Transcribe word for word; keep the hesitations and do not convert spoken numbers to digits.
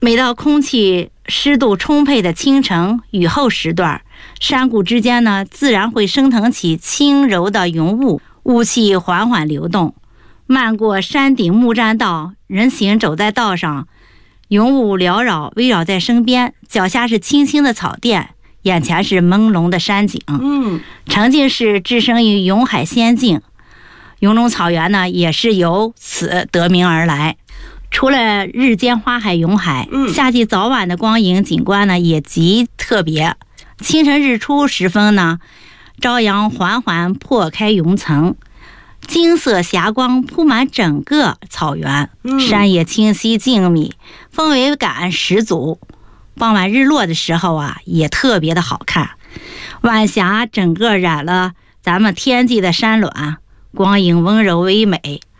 每到空气湿度充沛的清晨雨后时段，山谷之间呢，自然会升腾起轻柔的云雾，雾气缓缓流动，漫过山顶木栈道，人行走在道上，云雾缭绕，围绕在身边，脚下是青青的草甸，眼前是朦胧的山景。 嗯， 沉浸式置身于云海仙境。云中草原呢，也是由此得名而来。除了日间花海云海， 嗯， 夏季早晚的光影景观呢也极特别。清晨日出时分呢，朝阳缓缓破开云层，金色霞光铺满整个草原， 嗯， 山野清晰静谧，氛围感十足。傍晚日落的时候啊，也特别的好看，晚霞整个染了咱们天际的山峦，光影温柔唯美，